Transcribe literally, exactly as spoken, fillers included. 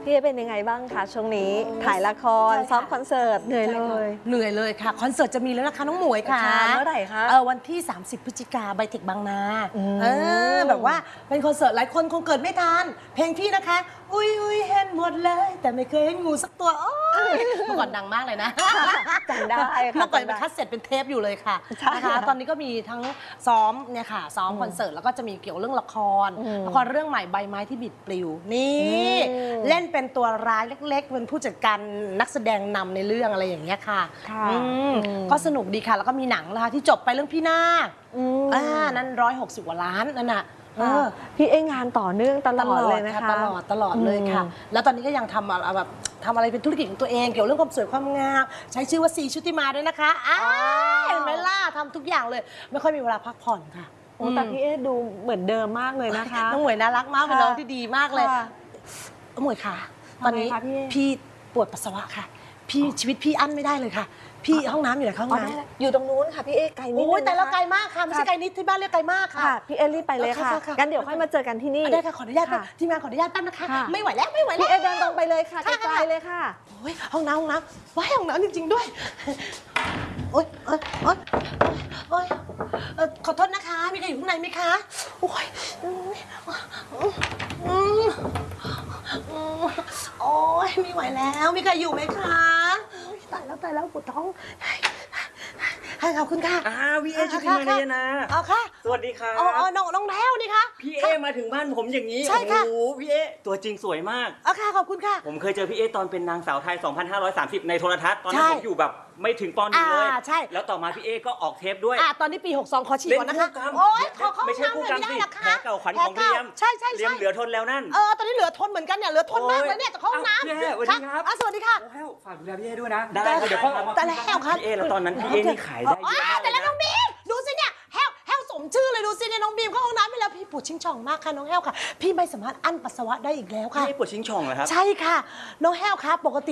พี่เอเป็นยังไงบ้างคะช่วงนี้ถ่ายละครซ้อมคอนเสิร์ตเหนื่อยเลยเหนื่อยเลยค่ะคอนเสิร์ตจะมีแล้วนะคะน้องหมวยค่ะเมื่อไหร่คะเออวันที่สามสิบพฤศจิกาไบเทคบางนาเออแบบว่าเป็นคอนเสิร์ตหลายคนคงเกิดไม่ทันเพลงพี่นะคะอุ้ยอุ้ยเห็นหมดเลยแต่ไม่เคยเห็นงูสักตัวเมื่อก่อนดังมากเลยนะจำได้ค่ะเมื่อก่อนเป็นคัสเซ็ตเป็นเทปอยู่เลยค่ะนะคะตอนนี้ก็มีทั้งซ้อมเนี่ยค่ะซ้อมคอนเสิร์ตแล้วก็จะมีเกี่ยวเรื่องละครละครเรื่องใหม่ใบไม้ที่บิดปลิวนี่เล่นเป็นตัวร้ายเล็กๆเป็นผู้จัดการนักแสดงนำในเรื่องอะไรอย่างเงี้ยค่ะก็สนุกดีค่ะแล้วก็มีหนังนะคะที่จบไปเรื่องพี่นาคอ่านั้นร้อยหกสิบกว่าล้านนั่นน่ะพี่เองานต่อเนื่องตลอดเลยนะคะตลอดตลอดเลยค่ะแล้วตอนนี้ก็ยังทำอะไรแบบทำอะไรเป็นธุรกิจของตัวเองเกี่ยวเรื่องความสวยความงามใช้ชื่อว่าสีชุติมาด้วยนะคะอ้าเห็นไหมล่ะทำทุกอย่างเลยไม่ค่อยมีเวลาพักผ่อนค่ะโอ้แต่พี่เอดูเหมือนเดิมมากเลยนะคะน้องหมวยน่ารักมากเป็นน้องที่ดีมากเลยน้องหมวยค่ะตอนนี้พี่ปวดปัสสาวะค่ะพี่ชีวิตพี่อั้นไม่ได้เลยค่ะพี่ห้องน้ำอยู่ไหนห้องน้ำอยู่ตรงนู้นค่ะพี่เอไกลนิดนึงโอ้ยแต่ละไกลมากค่ะไม่ใช่ไกลนิดที่บ้านเรียกไกลมากค่ะพี่เอรีบไปเลยค่ะงั้นเดี๋ยวค่อยมาเจอกันที่นี่ได้ค่ะขออนุญาตทีมงานขออนุญาตแป๊บนะคะไม่ไหวแล้วไม่ไหวแล้วพี่เอเดินตรงไปเลยค่ะไกลเลยค่ะโอ้ยห้องน้ำห้องน้ำว้ายห้องน้ำจริงๆด้วยโอ๊ยโอ๊ยโอ๊ยโอ๊ยขอโทษนะคะมีใครอยู่ข้างในไหมคะโอ๊ยโอ๊ยไม่ไหวแล้วมีใครอยู่ไหมคะตายแล้วตายแล้วปวดท้องให้ขอบคุณค่ะอ้าวพี่เอชุติมาเนยนะอ๋อค่ะสวัสดีค่ะอ๋อน้องน้องแท้วนี่คะพี่เอมาถึงบ้านผมอย่างนี้ใช่ค่ะโอ้โหพี่เอตัวจริงสวยมากอ๋อค่ะขอบคุณค่ะผมเคยเจอพี่เอตอนเป็นนางสาวไทย สองพันห้าร้อยสามสิบ ในโทรทัศน์ตอนนั้นผมอยู่แบบไม่ถึงปอนด์เลยใช่แล้วต่อมาพี่เอก็ออกเทปด้วยอ่าตอนนี้ปีหกสองขอฉีดก่อนนะคะโอ๊ยไม่ใช่คู่กรรมสิแผลเก่าขวัญของเรียมใช่ใช่เรียมเหลือทนแล้วนั่นเออตอนนี้เหลือทนเหมือนกันเนี่ยเหลือทนมากเลยเนี่ยจะเข้าห้องน้ำพี่เอสวัสดีครับสวัสดีค่ะฝากดูแลพี่เอด้วยนะได้เดี๋ยวแต่แล้วครับพี่เอแล้วตอนนั้นพี่เอนี่ขายได้เยอะมากแต่แล้วน้องบีมดูสิเนี่ยแฮวแฮวสมชื่อเลยดูสิเนี่ยน้องบีมเข้าห้องน้ำไปแล้วพี่ปวดชิงช่องมากค่ะน้องแฮวค่ะพี่ไม่สามารถอั้นปัสสาวะได้อีกแล้วค่ะพี่ปวดชิงช่องเหรอครับใช่ค่ะน้องแฮวค่ะปกติ